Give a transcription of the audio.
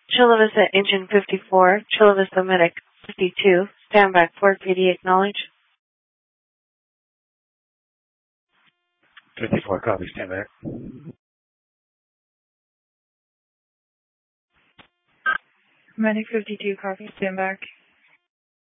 Chula Vista Engine 54, Chula Vista Medic 52, stand back, Fort PD, acknowledge. 54, copy, stand back. Medic 52, copy, stand back.